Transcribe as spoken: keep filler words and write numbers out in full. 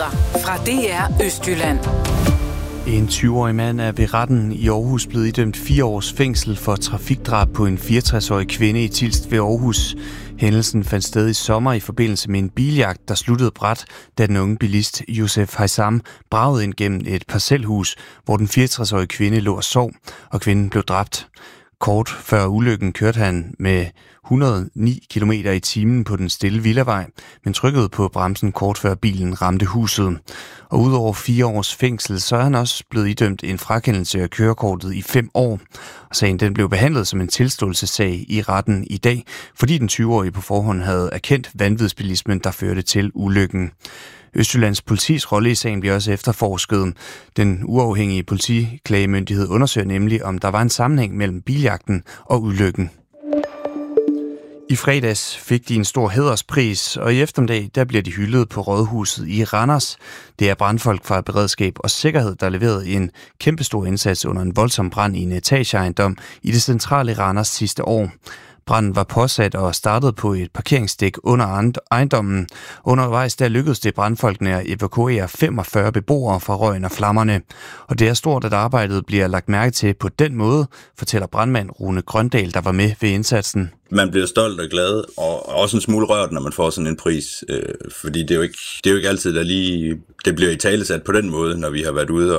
Nyheder fra D R Østjylland. En tyve-årig mand er ved retten i Aarhus blevet idømt fire års fængsel for trafikdrab på en fireogtres-årig kvinde i Tilst ved Aarhus. Hændelsen fandt sted i sommer i forbindelse med en biljagt, der sluttede brat, da den unge bilist Youssef Haysam bragede ind gennem et parcelhus, hvor den fireogtres-årige kvinde lå og sov, og kvinden blev dræbt. Kort før ulykken kørte han med et hundrede og ni kilometer i timen på den stille villavej, men trykkede på bremsen kort før bilen ramte huset. Og udover fire års fængsel, så er han også blevet idømt en frakendelse af kørekortet i fem år. Og sagen den blev behandlet som en tilståelsessag i retten i dag, fordi den tyve-årige på forhånd havde erkendt vanvidsbilismen, der førte til ulykken. Østjyllands politis rolle i sagen bliver også efterforsket. Den uafhængige politiklagemyndighed undersøger nemlig, om der var en sammenhæng mellem biljagten og ulykken. I fredags fik de en stor hæderspris, og i eftermiddag der bliver de hyldet på Rådhuset i Randers. Det er brandfolk fra beredskab og sikkerhed, der leverede en kæmpestor indsats under en voldsom brand i en etageejendom i det centrale Randers sidste år. Branden var påsat og startede på et parkeringsdæk under ejendommen. Undervejs der lykkedes det brandfolkene at evakuere femogfyrre beboere fra røgen og flammerne. Og det er stort, at arbejdet bliver lagt mærke til på den måde, fortæller brandmand Rune Grøndal, der var med ved indsatsen. Man bliver stolt og glad, og også en smule rørt, når man får sådan en pris. Øh, fordi det er, jo ikke, det er jo ikke altid, der lige det bliver italesat på den måde, når vi har været ude